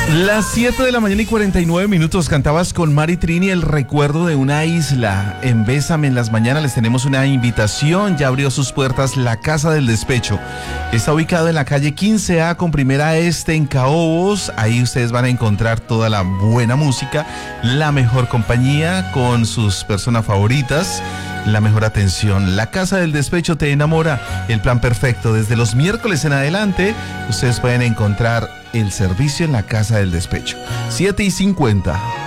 Las 7 de la mañana y 49 minutos cantabas con Mari Trini el recuerdo de una isla. En Bésame en las mañanas les tenemos una invitación. Ya abrió sus puertas la Casa del Despecho. Está ubicado en la calle 15A con primera este en Caobos. Ahí ustedes van a encontrar toda la buena música, la mejor compañía con sus personas favoritas, la mejor atención. La Casa del Despecho te enamora. El plan perfecto. Desde los miércoles en adelante, ustedes pueden encontrar el servicio en la Casa del Despecho. 7:50.